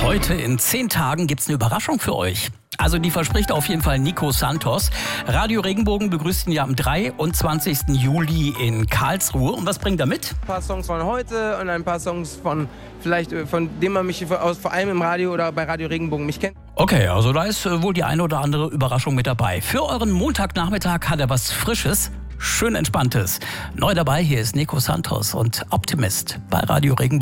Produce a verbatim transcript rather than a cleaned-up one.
Heute in zehn Tagen gibt's eine Überraschung für euch. Also die verspricht auf jeden Fall Nico Santos. Radio Regenbogen begrüßt ihn ja am dreiundzwanzigsten Juli in Karlsruhe. Und was bringt er mit? Ein paar Songs von heute und ein paar Songs von vielleicht von dem man mich aus, vor allem im Radio oder bei Radio Regenbogen mich kennt. Okay, also da ist wohl die eine oder andere Überraschung mit dabei. Für euren Montagnachmittag hat er was Frisches, schön Entspanntes. Neu dabei, hier ist Nico Santos und Optimist bei Radio Regenbogen.